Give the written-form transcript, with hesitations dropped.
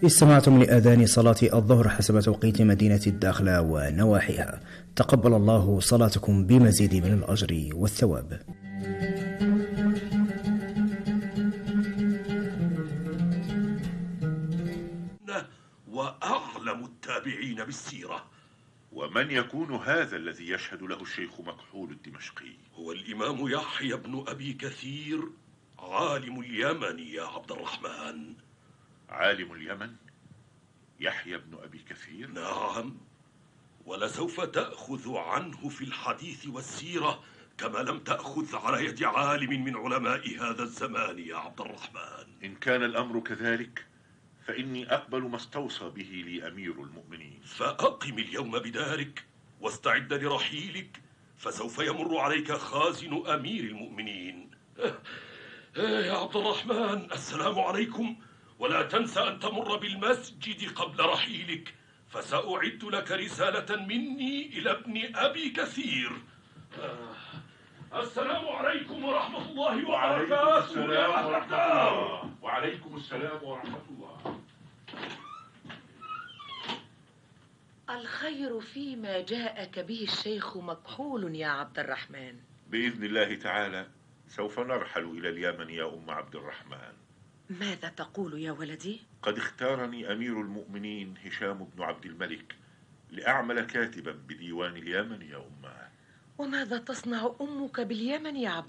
استمعتم لأذان صلاة الظهر حسب توقيت مدينة الداخلة ونواحيها. تقبل الله صلاتكم بمزيد من الأجر والثواب. وأعلم التابعين بالسيرة. ومن يكون هذا الذي يشهد له الشيخ مكحول الدمشقي؟ هو الإمام يحيى بن أبي كثير، عالم اليمن يا عبد الرحمن. عالم اليمن؟ يحيى بن أبي كثير؟ نعم، ولسوف تأخذ عنه في الحديث والسيرة كما لم تأخذ على يد عالم من علماء هذا الزمان يا عبد الرحمن. إن كان الأمر كذلك فإني أقبل ما استوصى به لي أمير المؤمنين. فأقم اليوم بدارك واستعد لرحيلك، فسوف يمر عليك خازن أمير المؤمنين. يا عبد الرحمن، السلام عليكم، ولا تنسى أن تمر بالمسجد قبل رحيلك، فسأعد لك رسالة مني إلى ابن أبي كثير. السلام عليكم ورحمة الله وبركاته. وعليكم السلام ورحمة الله. الخير فيما جاءك به الشيخ مكحول يا عبد الرحمن. بإذن الله تعالى سوف نرحل إلى اليمن يا أم عبد الرحمن. ماذا تقول يا ولدي؟ قد اختارني أمير المؤمنين هشام بن عبد الملك لأعمل كاتبا بديوان اليمن يا أمه. وماذا تصنع أمك باليمن يا عبد